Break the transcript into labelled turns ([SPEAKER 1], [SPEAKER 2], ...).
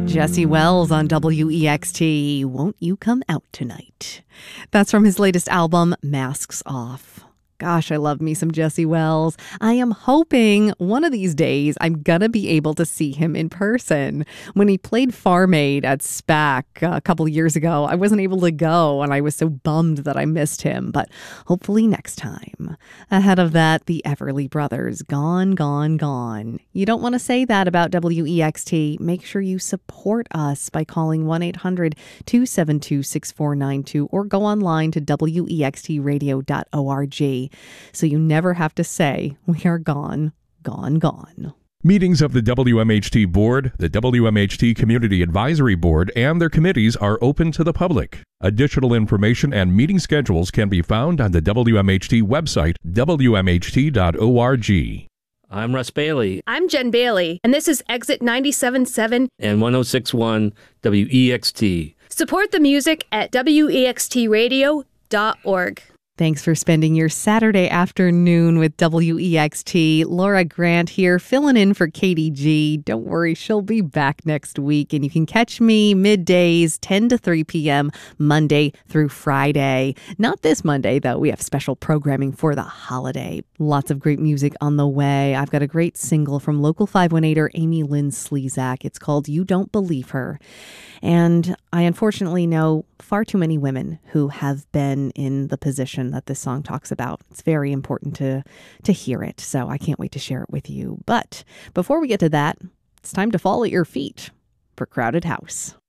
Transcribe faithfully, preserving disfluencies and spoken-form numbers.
[SPEAKER 1] Jesse Wells on W E X T, Won't You Come Out Tonight? That's from his latest album, Masks Off. Gosh, I love me some Jesse Wells. I am hoping one of these days I'm going to be able to see him in person. When he played Farm Aid at SPAC a couple years ago, I wasn't able to go, and I was so bummed that I missed him, but hopefully next time. Ahead of that, the Everly Brothers, Gone, Gone, Gone. You don't want to say that about W E X T. Make sure you support us by calling one eight hundred two seven two six four nine two or go online to W E X T radio dot org. So you never have to say, we are gone, gone, gone.
[SPEAKER 2] Meetings of the W M H T Board, the W M H T Community Advisory Board, and their committees are open to the public. Additional information and meeting schedules can be found on the W M H T website, W M H T dot org.
[SPEAKER 3] I'm Russ Bailey.
[SPEAKER 4] I'm Jen Bailey, and this is Exit ninety-seven point seven
[SPEAKER 3] and one oh six point one W E X T.
[SPEAKER 4] Support the music at W E X T radio dot org.
[SPEAKER 1] Thanks for spending your Saturday afternoon with W E X T. Laura Grant here, filling in for Katie G. Don't worry, she'll be back next week, and you can catch me middays, ten to three p.m., Monday through Friday. Not this Monday, though. We have special programming for the holiday. Lots of great music on the way. I've got a great single from local five one eighter Amy Lynn Slezak. It's called You Don't Believe Her. And I unfortunately know far too many women who have been in the position that this song talks about. It's very important to to hear it, so I can't wait to share it with you. But before we get to that, it's time to fall at your feet for Crowded House.